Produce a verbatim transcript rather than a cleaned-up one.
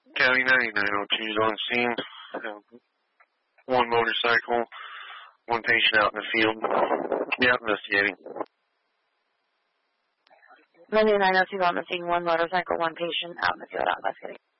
County ninety-nine oh two is on scene. Uh, one motorcycle, one patient out in the field. Yeah, investigating. ninety-nine oh two on the scene, one motorcycle, one patient out in the field, out investigating.